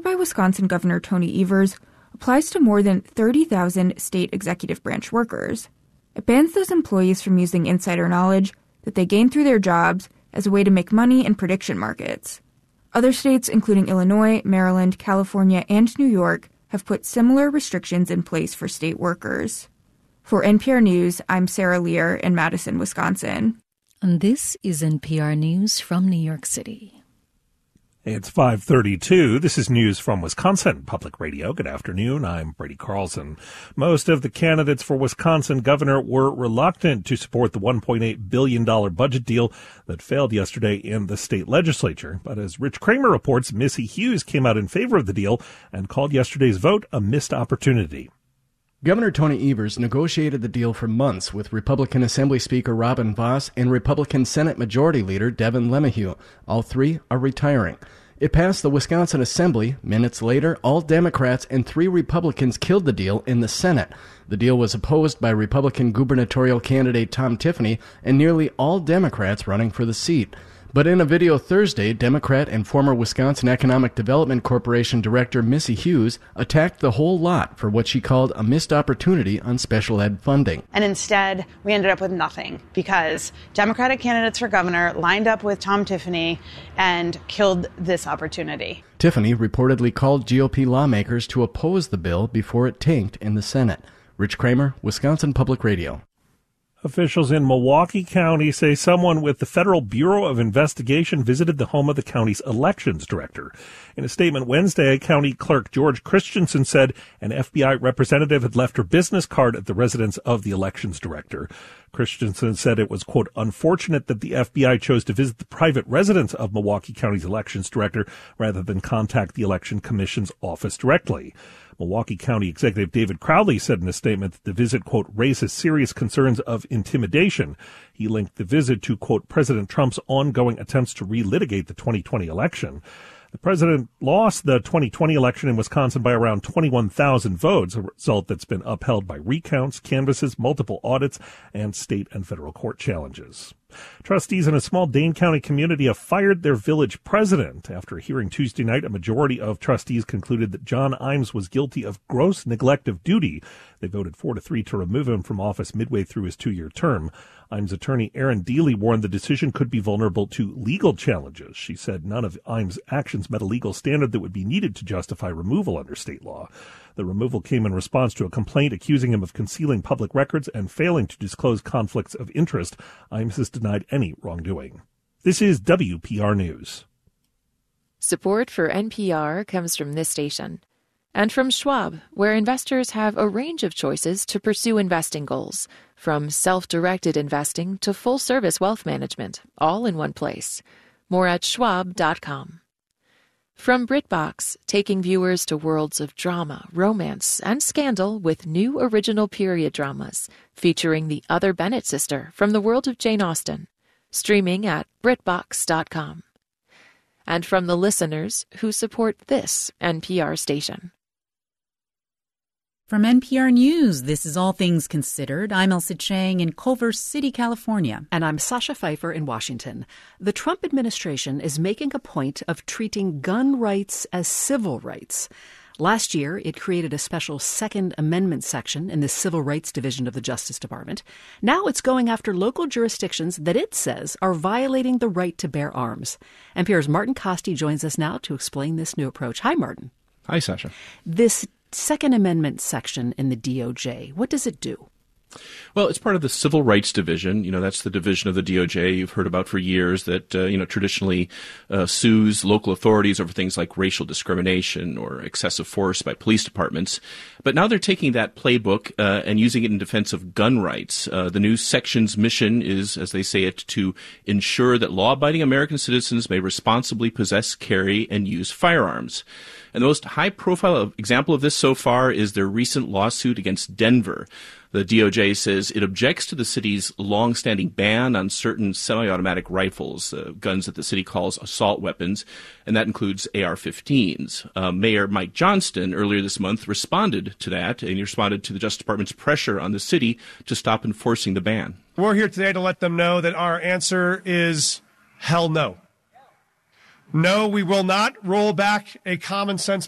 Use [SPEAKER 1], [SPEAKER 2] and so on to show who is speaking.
[SPEAKER 1] by Wisconsin Governor Tony Evers, applies to more than 30,000 state executive branch workers. It bans those employees from using insider knowledge that they gain through their jobs as a way to make money in prediction markets. Other states, including Illinois, Maryland, California, and New York, have put similar restrictions in place for state workers. For NPR News, I'm Sarah Lear in Madison, Wisconsin.
[SPEAKER 2] And this is NPR News from New York City.
[SPEAKER 3] It's 5:32. This is news from Wisconsin Public Radio. Good afternoon. I'm Brady Carlson. Most of the candidates for Wisconsin governor were reluctant to support the $1.8 billion budget deal that failed yesterday in the state legislature. But as Rich Kramer reports, Missy Hughes came out in favor of the deal and called yesterday's vote a missed opportunity.
[SPEAKER 4] Governor Tony Evers negotiated the deal for months with Republican Assembly Speaker Robin Vos and Republican Senate Majority Leader Devin LeMahieu. All three are retiring. It passed the Wisconsin Assembly. Minutes later, all Democrats and 3 Republicans killed the deal in the Senate. The deal was opposed by Republican gubernatorial candidate Tom Tiffany and nearly all Democrats running for the seat. But in a video Thursday, Democrat and former Wisconsin Economic Development Corporation Director Missy Hughes attacked the whole lot for what she called a missed opportunity on special ed funding.
[SPEAKER 5] And instead, we ended up with nothing because Democratic candidates for governor lined up with Tom Tiffany and killed this opportunity.
[SPEAKER 4] Tiffany reportedly called GOP lawmakers to oppose the bill before it tanked in the Senate. Rich Kramer, Wisconsin Public Radio.
[SPEAKER 3] Officials in Milwaukee County say someone with the Federal Bureau of Investigation visited the home of the county's elections director. In a statement Wednesday, County Clerk George Christensen said an FBI representative had left her business card at the residence of the elections director. Christensen said it was, quote, unfortunate that the FBI chose to visit the private residence of Milwaukee County's elections director rather than contact the Election Commission's office directly. Milwaukee County Executive David Crowley said in a statement that the visit, quote, raises serious concerns of intimidation. He linked the visit to, quote, President Trump's ongoing attempts to relitigate the 2020 election. The president lost the 2020 election in Wisconsin by around 21,000 votes, a result that's been upheld by recounts, canvasses, multiple audits, and state and federal court challenges. Trustees in a small Dane County community have fired their village president. After a hearing Tuesday night, a majority of trustees concluded that John Imes was guilty of gross neglect of duty. They voted 4-3 to remove him from office midway through his 2-year term. Imes attorney Erin Deely warned the decision could be vulnerable to legal challenges. She said none of Imes' actions met a legal standard that would be needed to justify removal under state law. The removal came in response to a complaint accusing him of concealing public records and failing to disclose conflicts of interest. Imes has denied any wrongdoing. This is WPR News.
[SPEAKER 6] Support for NPR comes from this station and from Schwab, where investors have a range of choices to pursue investing goals, from self-directed investing to full-service wealth management, all in one place. More at schwab.com. From BritBox, taking viewers to worlds of drama, romance, and scandal with new original period dramas featuring the other Bennett sister from the world of Jane Austen. Streaming at BritBox.com. And from the listeners who support this NPR station.
[SPEAKER 7] From NPR News, this is All Things Considered. I'm Elsa Chang in Culver City, California.
[SPEAKER 8] And I'm Sasha Pfeiffer in Washington. The Trump administration is making a point of treating gun rights as civil rights. Last year, it created a special Second Amendment section in the Civil Rights Division of the Justice Department. Now it's going after local jurisdictions that it says are violating the right to bear arms. NPR's Martin Costi joins us now to explain this new approach. Hi, Martin.
[SPEAKER 9] Hi, Sasha.
[SPEAKER 8] This Second Amendment section in the DOJ, what does it do?
[SPEAKER 9] Well, it's part of the Civil Rights Division. You know, that's the division of the DOJ you've heard about for years that, traditionally sues local authorities over things like racial discrimination or excessive force by police departments. But now they're taking that playbook and using it in defense of gun rights. The new section's mission is, as they say it, to ensure that law-abiding American citizens may responsibly possess, carry, and use firearms. And the most high-profile example of this so far is their recent lawsuit against Denver. The DOJ says it objects to the city's long-standing ban on certain semi-automatic rifles, guns that the city calls assault weapons, and that includes AR-15s. Mayor Mike Johnston earlier this month responded to that, and he responded to the Justice Department's pressure on the city to stop enforcing the ban.
[SPEAKER 10] We're here today to let them know that our answer is hell no. No, we will not roll back a common sense